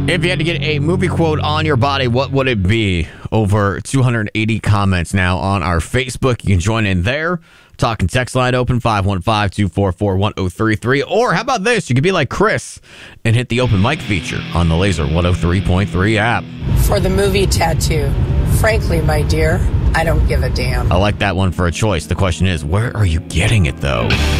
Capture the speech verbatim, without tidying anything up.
If you had to get a movie quote on your body, what would it be? Over two hundred eighty comments now on our Facebook. You can join in there. Talking text line open, five one five, two four four, one oh three three. Or how about this? You could be like Chris and hit the open mic feature on the Laser one oh three point three app. For the movie Tattoo, frankly, my dear, I don't give a damn. I like that one for a choice. The question is, where are you getting it, though?